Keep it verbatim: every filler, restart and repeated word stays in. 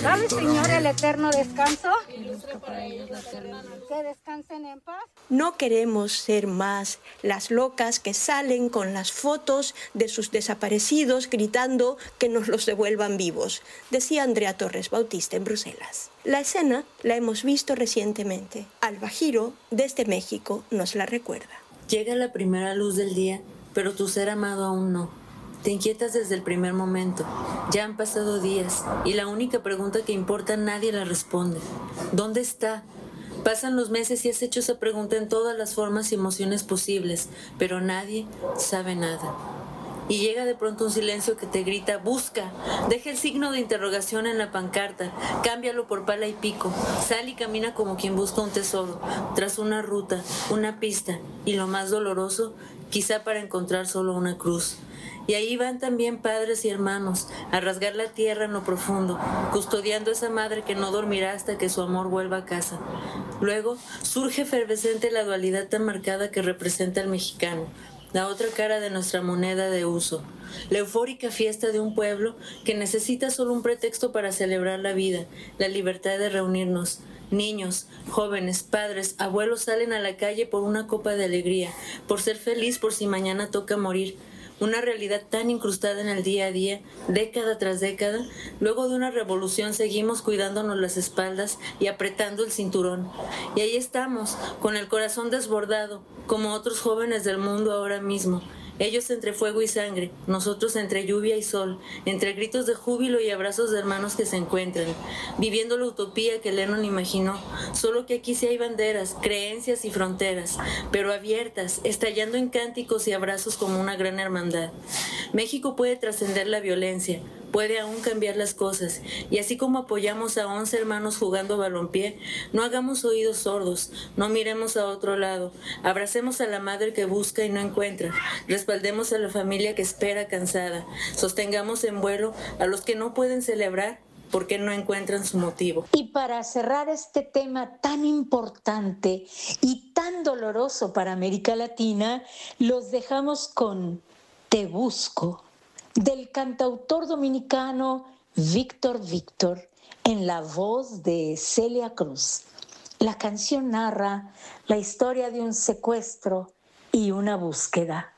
Dale, Señor, el eterno descanso. Que descansen en paz. No queremos ser más las locas que salen con las fotos de sus desaparecidos gritando que nos los devuelvan vivos, decía Andrea Torres Bautista en Bruselas. La escena la hemos visto recientemente. Alba Giro, desde México, nos la recuerda. Llega la primera luz del día, pero tu ser amado aún no. Te inquietas desde el primer momento. Ya han pasado días y la única pregunta que importa nadie la responde. ¿Dónde está? Pasan los meses y has hecho esa pregunta en todas las formas y emociones posibles, pero nadie sabe nada. Y llega de pronto un silencio que te grita, busca, deja el signo de interrogación en la pancarta, cámbialo por pala y pico, sal y camina como quien busca un tesoro, tras una ruta, una pista, y lo más doloroso, quizá para encontrar solo una cruz. Y ahí van también padres y hermanos a rasgar la tierra en lo profundo, custodiando a esa madre que no dormirá hasta que su amor vuelva a casa. Luego surge efervescente la dualidad tan marcada que representa al mexicano, la otra cara de nuestra moneda de uso, la eufórica fiesta de un pueblo que necesita solo un pretexto para celebrar la vida, la libertad de reunirnos. Niños, jóvenes, padres, abuelos salen a la calle por una copa de alegría, por ser feliz por si mañana toca morir. Una realidad tan incrustada en el día a día, década tras década, luego de una revolución seguimos cuidándonos las espaldas y apretando el cinturón. Y ahí estamos, con el corazón desbordado, como otros jóvenes del mundo ahora mismo. Ellos entre fuego y sangre, nosotros entre lluvia y sol, entre gritos de júbilo y abrazos de hermanos que se encuentran, viviendo la utopía que Lennon imaginó, solo que aquí sí hay banderas, creencias y fronteras, pero abiertas, estallando en cánticos y abrazos como una gran hermandad. México puede trascender la violencia, puede aún cambiar las cosas, y así como apoyamos a once hermanos jugando balompié, no hagamos oídos sordos, no miremos a otro lado, abracemos a la madre que busca y no encuentra, respaldemos a la familia que espera cansada, sostengamos en vuelo a los que no pueden celebrar porque no encuentran su motivo. Y para cerrar este tema tan importante y tan doloroso para América Latina, los dejamos con Te Busco, del cantautor dominicano Víctor Víctor, en la voz de Celia Cruz. La canción narra la historia de un secuestro y una búsqueda.